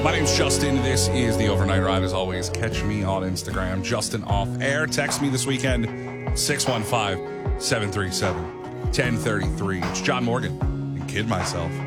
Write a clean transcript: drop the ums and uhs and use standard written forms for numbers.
My name's Justin. This is the Overnight Ride. As always, catch me on Instagram, Justin Off Air. Text me this weekend, 615-737-1033. It's John Morgan and Kid Myself.